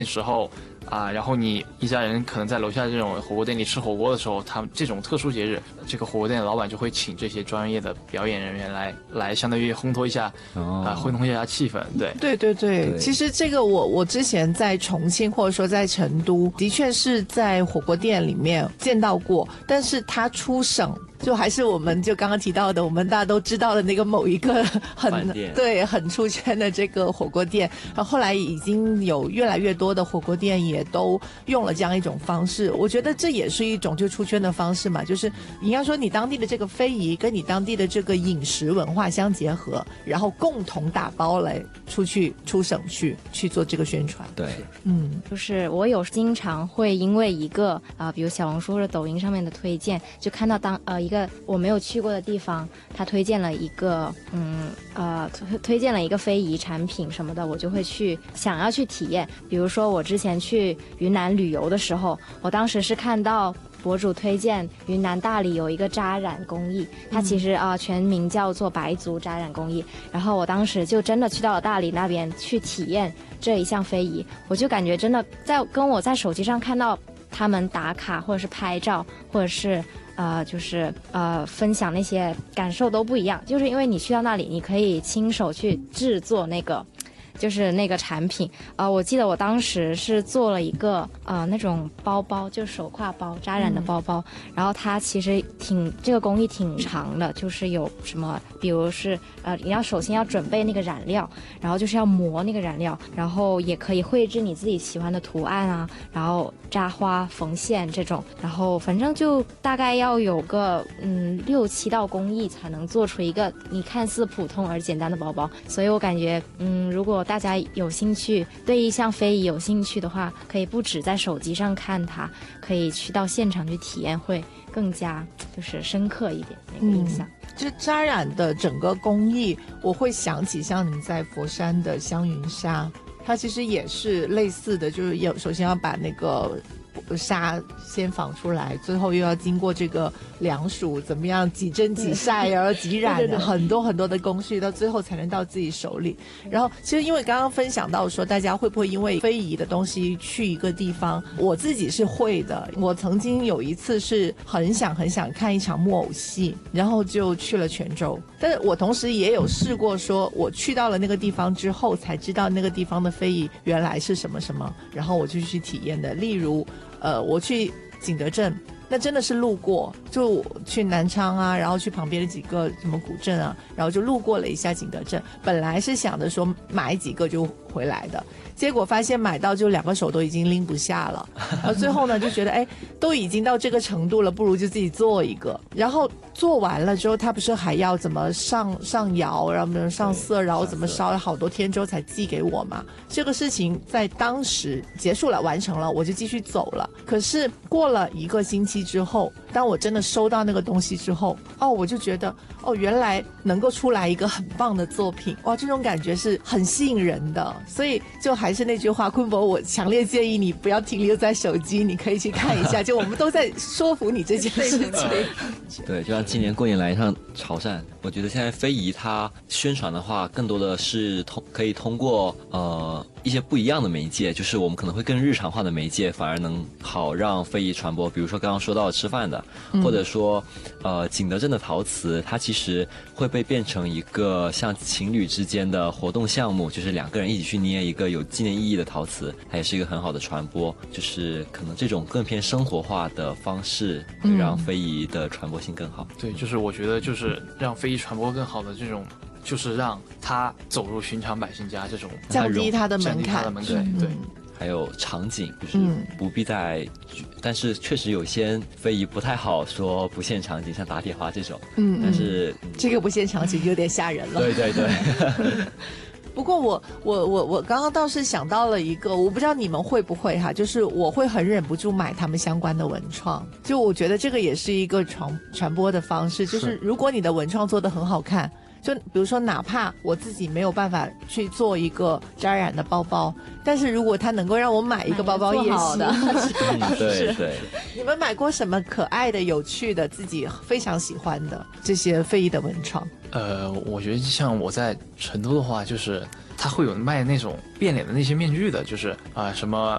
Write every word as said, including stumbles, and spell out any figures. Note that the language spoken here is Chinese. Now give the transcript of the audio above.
时候啊，然后你一家人可能在楼下这种火锅店里吃火锅的时候，他们这种特殊节日，这个火锅店的老板就会请这些专业的表演人员来来，相当于烘托一下啊、呃，烘托一下气氛。对对对对，对其实这个我我之前在重庆或者说在成都，的确是在火锅店里面见到过，但是他出省。就还是我们就刚刚提到的，我们大家都知道的那个某一个很对很出圈的这个火锅店，然后后来已经有越来越多的火锅店也都用了这样一种方式，我觉得这也是一种就出圈的方式嘛，就是你要说你当地的这个非遗跟你当地的这个饮食文化相结合，然后共同打包来出去出省去去做这个宣传。 对， 嗯，就是我有经常会因为一个啊、呃，比如小红书或者抖音上面的推荐，就看到当呃一个我没有去过的地方，他推荐了一个嗯呃推推荐了一个非遗产品什么的，我就会去想要去体验。比如说我之前去云南旅游的时候，我当时是看到博主推荐云南大理有一个扎染工艺，它其实啊、呃、全名叫做白族扎染工艺，然后我当时就真的去到了大理那边去体验这一项非遗，我就感觉真的在跟我在手机上看到他们打卡或者是拍照或者是呃，就是呃，分享那些感受都不一样，就是因为你去到那里，你可以亲手去制作那个，就是那个产品。呃，我记得我当时是做了一个呃那种包包，就手挎包扎染的包包，嗯、然后它其实挺这个工艺挺长的，就是有什么，比如是呃，你要首先要准备那个染料，然后就是要磨那个染料，然后也可以绘制你自己喜欢的图案啊，然后扎花缝线这种，然后反正就大概要有个嗯六七道工艺才能做出一个你看似普通而简单的包包，所以我感觉嗯如果大家有兴趣对一项非遗有兴趣的话，可以不止在手机上看它，可以去到现场去体验，会更加就是深刻一点那个印象。 嗯，就扎染的整个工艺，我会想起像你在佛山的香云纱，它其实也是类似的，就是有首先要把那个纱先纺出来，最后又要经过这个凉暑怎么样几蒸几晒，然后几染的很多很多的工序，到最后才能到自己手里。然后其实因为刚刚分享到说大家会不会因为非遗的东西去一个地方，我自己是会的。我曾经有一次是很想很想看一场木偶戏，然后就去了泉州，但是我同时也有试过说我去到了那个地方之后才知道那个地方的非遗原来是什么什么，然后我就去体验的。例如呃，我去景德镇，那真的是路过，就去南昌啊，然后去旁边的几个什么古镇啊，然后就路过了一下景德镇。本来是想着说买几个就回来的，结果发现买到就两个手都已经拎不下了。然后最后呢，就觉得哎，都已经到这个程度了，不如就自己做一个。然后做完了之后，他不是还要怎么上上窑，然后上色，然后怎么烧了好多天之后才寄给我嘛？这个事情在当时结束了，完成了，我就继续走了。可是过了一个星期之后，当我真的收到那个东西之后，哦，我就觉得哦，原来能够出来一个很棒的作品，哇，这种感觉是很吸引人的。所以就还是那句话，坤博，我强烈建议你不要停留在手机，你可以去看一下，就我们都在说服你这件事情。 对，就像今年过年来一趟潮汕，我觉得现在非遗它宣传的话，更多的是通可以通过呃一些不一样的媒介，就是我们可能会更日常化的媒介，反而能好让非遗传播。比如说刚刚说到吃饭的， 嗯、 或者说呃景德镇的陶瓷，它其实会被变成一个像情侣之间的活动项目，就是两个人一起去捏一个有纪念意义的陶瓷，它也是一个很好的传播。就是可能这种更偏生活化的方式，会让非遗的传播性更好。 嗯、对，就是我觉得就是让非遗传播更好的这种。就是让它走入寻常百姓家，这种降低它的门槛， 降低它的门槛，对。 还有场景，就是不必在，嗯、但是确实有些非遗不太好说不限场景，像打铁花这种， 嗯， 但是、 嗯、这个不限场景有点吓人了。 对对对。 不过我我我我刚刚倒是想到了一个，我不知道你们会不会哈，就是我会很忍不住买他们相关的文创，就我觉得这个也是一个传传播的方式，就是如果你的文创做得很好看， 就比如说哪怕我自己没有办法去做一个扎染的包包，但是如果他能够让我买一个包包也行的。 嗯，对对。 你们买过什么可爱的有趣的自己非常喜欢的这些非遗的文创？ 呃，我觉得像我在成都的话，就是他会有卖那种变脸的那些面具的，就是啊、呃、什么